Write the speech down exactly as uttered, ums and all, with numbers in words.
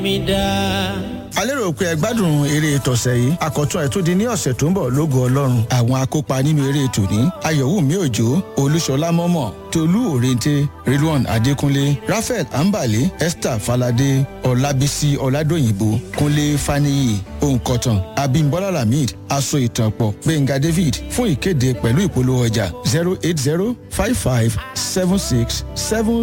mi dá. a lérò pé ẹ gbádùn eré tọ̀sẹ̀ yìí àkọ́tún ẹ̀ tó di ní ọ̀sẹ̀ tó ń bọ̀ lógo ọlọ́run àwọn akópa nínú eré tòní ayọ̀wùmí òjò olúṣọlá mọ́mọ́ tolú òrèǹtè rilwan adékúnlé raphael ambale esther falade ọlábísí ọládòyìnbó kúnlé faniyi òǹkọ̀tàn abímbọ́lá lamid aṣọ ìtànpọ̀ gbẹ̀ngà david fún ìkéde pẹ̀lú ìpolówó ọjà zero eight zero five five seven six seven